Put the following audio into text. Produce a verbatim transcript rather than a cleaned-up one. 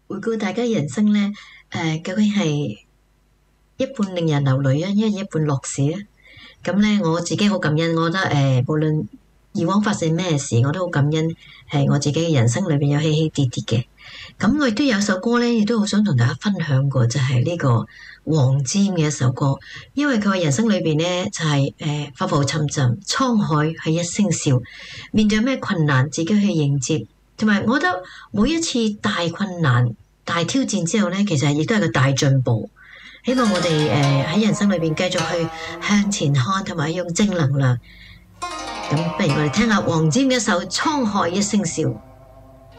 回顧大家人生咧，誒、究竟係一半令人流淚啊，一係一半樂事啊？咁咧，我自己好感恩，我覺得誒、無論以往發生咩事，我都好感恩，係我自己嘅人生裏邊有起起跌跌嘅。咁我亦都有首歌咧，亦都好想同大家分享過，就係、呢個黃霑嘅一首歌，因為佢嘅人生裏邊咧就係、誒浮浮沉沉，滄海係一聲笑，面對咩困難自己去迎接。同埋，我覺得每一次大困難、大挑戰之後咧，其實亦都係個大進步。希望我哋誒喺人生裏邊繼續去向前看，同埋用正能量。咁，不如我哋聽下黃霑嘅一首《滄海一聲笑》。